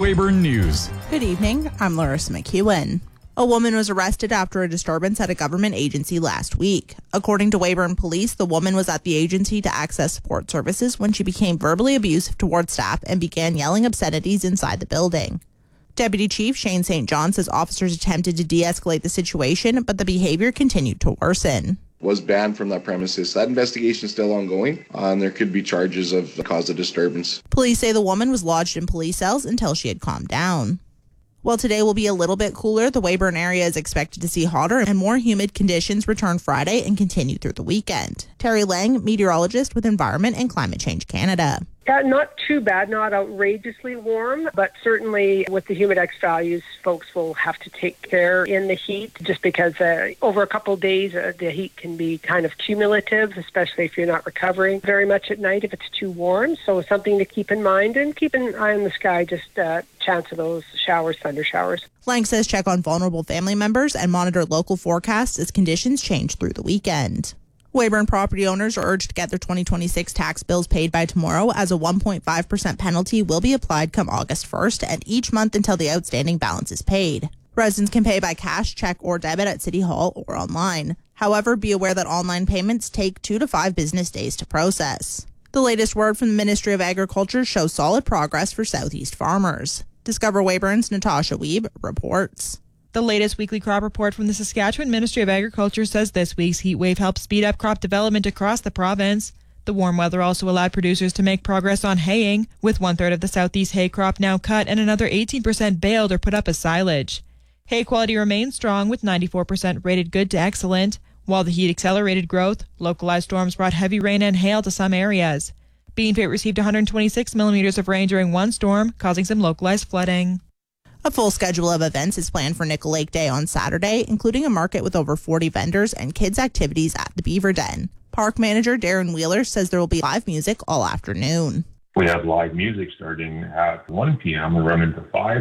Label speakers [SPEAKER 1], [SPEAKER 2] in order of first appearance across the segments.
[SPEAKER 1] Weyburn News.
[SPEAKER 2] Good evening, I'm Larissa McEwen. A woman was arrested after a disturbance at a government agency last week. According to Weyburn Police, the woman was at the agency to access support services when she became verbally abusive towards staff and began yelling obscenities inside the building. Deputy Chief Shane St. John says officers attempted to de-escalate the situation, but the behavior continued to worsen.
[SPEAKER 3] Was banned from that premises. That investigation is still ongoing, and there could be charges of the cause of disturbance.
[SPEAKER 2] Police say the woman was lodged in police cells until she had calmed down. While today will be a little bit cooler, the Weyburn area is expected to see hotter and more humid conditions return Friday and continue through the weekend. Terry Lang, meteorologist with Environment and Climate Change Canada.
[SPEAKER 4] Yeah, not too bad, not outrageously warm, but certainly with the humidex values, folks will have to take care in the heat just because over a couple of days, the heat can be kind of cumulative, especially if you're not recovering very much at night if it's too warm. So something to keep in mind, and keep an eye on the sky, just chance of those showers, thunder showers.
[SPEAKER 2] Lang says check on vulnerable family members and monitor local forecasts as conditions change through the weekend. Weyburn property owners are urged to get their 2026 tax bills paid by tomorrow, as a 1.5% penalty will be applied come August 1st and each month until the outstanding balance is paid. Residents can pay by cash, check, or debit at City Hall or online. However, be aware that online payments take 2 to 5 business days to process. The latest word from the Ministry of Agriculture shows solid progress for Southeast farmers. Discover Weyburn's Natasha Weeb reports.
[SPEAKER 5] The latest weekly crop report from the Saskatchewan Ministry of Agriculture says this week's heat wave helped speed up crop development across the province. The warm weather also allowed producers to make progress on haying, with 1/3 of the southeast hay crop now cut and another 18% baled or put up as silage. Hay quality remains strong, with 94% rated good to excellent. While the heat accelerated growth, localized storms brought heavy rain and hail to some areas. Beanfit received 126 millimeters of rain during one storm, causing some localized flooding.
[SPEAKER 2] A full schedule of events is planned for Nickel Lake Day on Saturday, including a market with over 40 vendors and kids' activities at the Beaver Den. Park manager Darren Wheeler says there will be live music all afternoon.
[SPEAKER 6] We have live music starting at 1 p.m. We'll run into 5,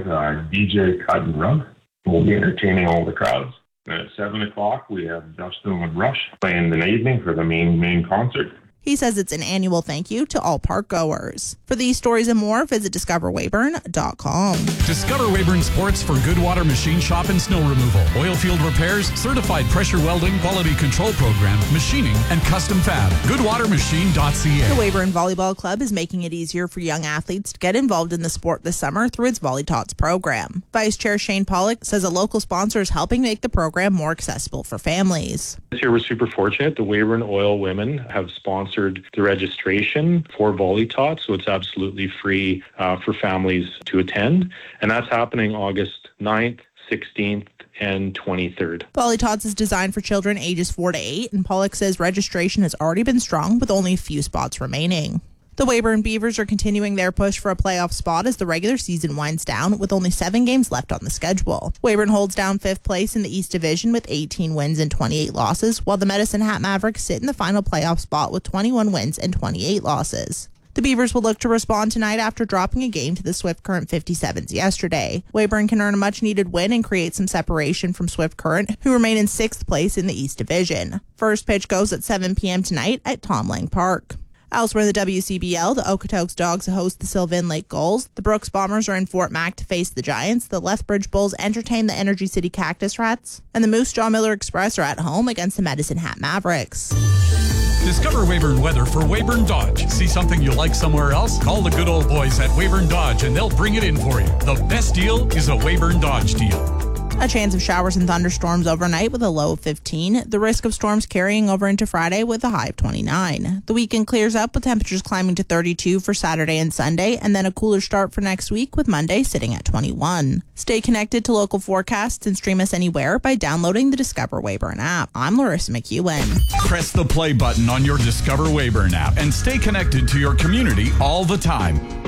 [SPEAKER 6] DJ Cut and Rug. We'll be entertaining all the crowds. And at 7 o'clock, we have Dustin with Rush playing in the evening for the main concert.
[SPEAKER 2] He says it's an annual thank you to all park goers. For these stories and more, visit discoverweyburn.com.
[SPEAKER 1] Discover Weyburn Sports for Goodwater Machine Shop and Snow Removal, oil field repairs, certified pressure welding, quality control program, machining, and custom fab. Goodwatermachine.ca.
[SPEAKER 2] The Weyburn Volleyball Club is making it easier for young athletes to get involved in the sport this summer through its Volley Tots program. Vice Chair Shane Pollock says a local sponsor is helping make the program more accessible for families.
[SPEAKER 7] This year we're super fortunate. The Weyburn Oil Women have sponsored the registration for Volley Tots, so it's absolutely free for families to attend. And that's happening August 9th, 16th, and 23rd.
[SPEAKER 2] Volley Tots is designed for children ages 4 to 8, and Pollock says registration has already been strong with only a few spots remaining. The Weyburn Beavers are continuing their push for a playoff spot as the regular season winds down, with only 7 games left on the schedule. Weyburn holds down 5th place in the East Division with 18 wins and 28 losses, while the Medicine Hat Mavericks sit in the final playoff spot with 21 wins and 28 losses. The Beavers will look to respond tonight after dropping a game to the Swift Current 57s yesterday. Weyburn can earn a much-needed win and create some separation from Swift Current, who remain in 6th place in the East Division. First pitch goes at 7 p.m. tonight at Tom Lang Park. Elsewhere in the WCBL, the Okotoks Dogs host the Sylvan Lake Gulls. The Brooks Bombers are in Fort Mac to face the Giants. The Lethbridge Bulls entertain the Energy City Cactus Rats. And the Moose Jaw Miller Express are at home against the Medicine Hat Mavericks.
[SPEAKER 1] Discover Weyburn weather for Weyburn Dodge. See something you like somewhere else? Call the good old boys at Weyburn Dodge and they'll bring it in for you. The best deal is a Weyburn Dodge deal.
[SPEAKER 2] A chance of showers and thunderstorms overnight with a low of 15. The risk of storms carrying over into Friday with a high of 29. The weekend clears up with temperatures climbing to 32 for Saturday and Sunday, and then a cooler start for next week with Monday sitting at 21. Stay connected to local forecasts and stream us anywhere by downloading the Discover Weyburn app. I'm Larissa McEwen.
[SPEAKER 1] Press the play button on your Discover Weyburn app and stay connected to your community all the time.